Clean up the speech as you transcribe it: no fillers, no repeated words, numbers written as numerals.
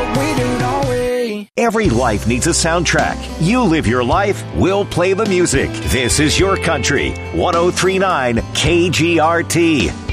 we do, don't we? Every life needs a soundtrack. You live your life, we'll play the music. This is your country. 103.9 KGRT.